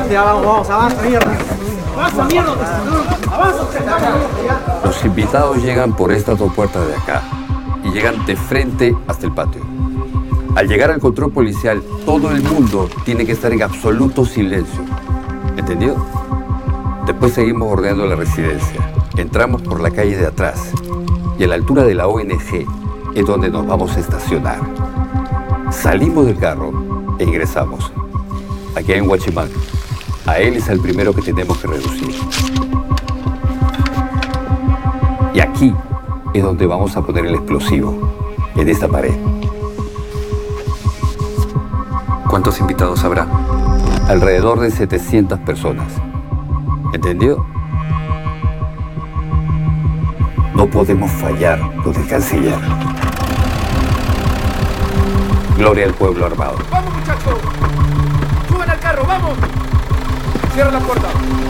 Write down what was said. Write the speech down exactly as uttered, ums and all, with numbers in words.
Avance, vamos, vamos, avanza, mierda. Avanza, mierda. Avanza. Los invitados llegan por estas dos puertas de acá y llegan de frente hasta el patio. Al llegar al control policial, todo el mundo tiene que estar en absoluto silencio. ¿Entendido? Después seguimos ordenando la residencia. Entramos por la calle de atrás y a la altura de la O N G es donde nos vamos a estacionar. Salimos del carro e ingresamos. Aquí hay un guachimán. A él es el primero que tenemos que reducir. Y aquí es donde vamos a poner el explosivo, en esta pared. ¿Cuántos invitados habrá? Alrededor de setecientas personas. ¿Entendido? No podemos fallar con el canciller. Gloria al pueblo armado. ¡Vamos, muchachos! ¡Suban al carro, vamos! Cierra la puerta.